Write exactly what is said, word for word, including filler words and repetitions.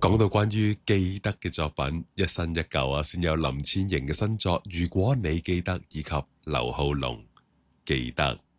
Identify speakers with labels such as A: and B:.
A: 講到關於記得嘅作品，一新一舊啊，先有林千瑩嘅新作《如果你記得》以及劉浩龍記得。